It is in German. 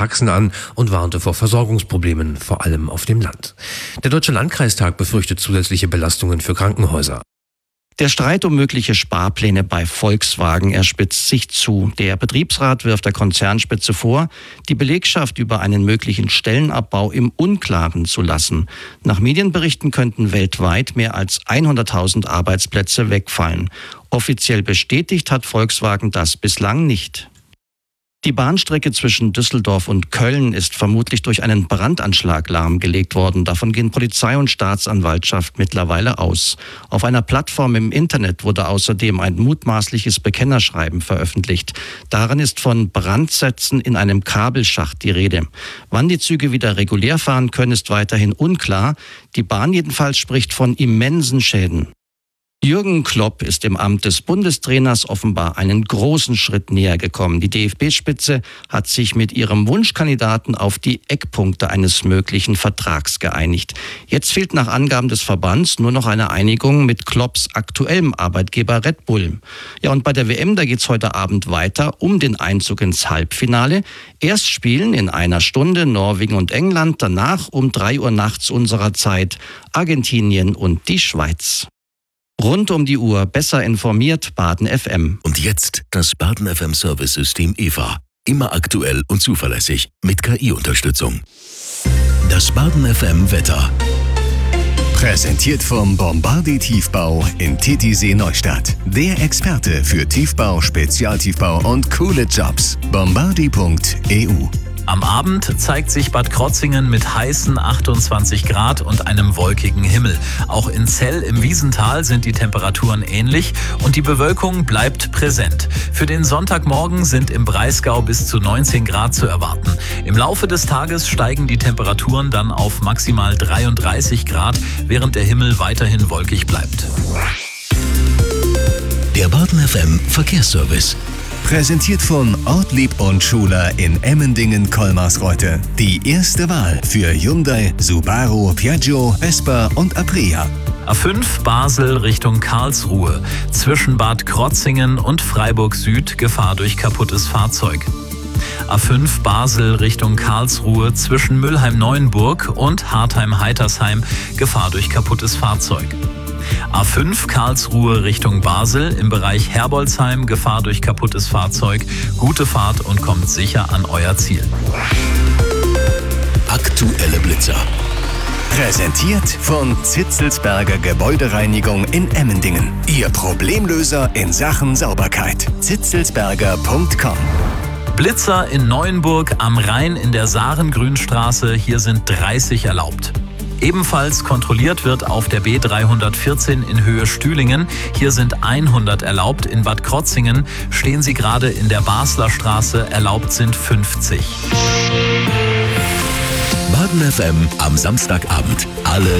Praxen an und warnte vor Versorgungsproblemen, vor allem auf dem Land. Der Deutsche Landkreistag befürchtet zusätzliche Belastungen für Krankenhäuser. Der Streit um mögliche Sparpläne bei Volkswagen spitzt sich zu. Der Betriebsrat wirft der Konzernspitze vor, die Belegschaft über einen möglichen Stellenabbau im Unklaren zu lassen. Nach Medienberichten könnten weltweit mehr als 100.000 Arbeitsplätze wegfallen. Offiziell bestätigt hat Volkswagen das bislang nicht. Die Bahnstrecke zwischen Düsseldorf und Köln ist vermutlich durch einen Brandanschlag lahmgelegt worden. Davon gehen Polizei und Staatsanwaltschaft mittlerweile aus. Auf einer Plattform im Internet wurde außerdem ein mutmaßliches Bekennerschreiben veröffentlicht. Darin ist von Brandsätzen in einem Kabelschacht die Rede. Wann die Züge wieder regulär fahren können, ist weiterhin unklar. Die Bahn jedenfalls spricht von immensen Schäden. Jürgen Klopp ist im Amt des Bundestrainers offenbar einen großen Schritt näher gekommen. Die DFB-Spitze hat sich mit ihrem Wunschkandidaten auf die Eckpunkte eines möglichen Vertrags geeinigt. Jetzt fehlt nach Angaben des Verbands nur noch eine Einigung mit Klopps aktuellem Arbeitgeber Red Bull. Ja, und bei der WM, da geht's heute Abend weiter um den Einzug ins Halbfinale. Erst spielen in einer Stunde Norwegen und England, danach um 3 Uhr nachts unserer Zeit Argentinien und die Schweiz. Rund um die Uhr besser informiert Baden FM. Und jetzt das Baden FM Service-System EVA. Immer aktuell und zuverlässig mit KI-Unterstützung. Das Baden FM Wetter. Präsentiert vom Bombardier Tiefbau in Titisee Neustadt. Der Experte für Tiefbau, Spezialtiefbau und coole Jobs. Bombardier.eu. Am Abend zeigt sich Bad Krotzingen mit heißen 28 Grad und einem wolkigen Himmel. Auch in Zell im Wiesental sind die Temperaturen ähnlich und die Bewölkung bleibt präsent. Für den Sonntagmorgen sind im Breisgau bis zu 19 Grad zu erwarten. Im Laufe des Tages steigen die Temperaturen dann auf maximal 33 Grad, während der Himmel weiterhin wolkig bleibt. Der Baden FM Verkehrsservice. Präsentiert von Ortlieb und Schuler in Emmendingen-Kolmarsreute. Die erste Wahl für Hyundai, Subaru, Piaggio, Vespa und Aprilia. A5 Basel Richtung Karlsruhe. Zwischen Bad Krotzingen und Freiburg Süd Gefahr durch kaputtes Fahrzeug. A5 Basel Richtung Karlsruhe zwischen Mülheim-Neuenburg und Hartheim-Heitersheim Gefahr durch kaputtes Fahrzeug. A5 Karlsruhe Richtung Basel im Bereich Herbolzheim Gefahr durch kaputtes Fahrzeug. Gute Fahrt und kommt sicher an euer Ziel. Aktuelle Blitzer. Präsentiert von Zitzelsberger Gebäudereinigung in Emmendingen. Ihr Problemlöser in Sachen Sauberkeit. zitzelsberger.com. Blitzer in Neuenburg am Rhein in der Sarengrünstraße. Hier sind 30 erlaubt. Ebenfalls kontrolliert wird auf der B314 in Höhe Stühlingen. Hier sind 100 erlaubt. In Bad Krotzingen stehen sie gerade in der Basler Straße. Erlaubt sind 50. Baden FM am Samstagabend. Alle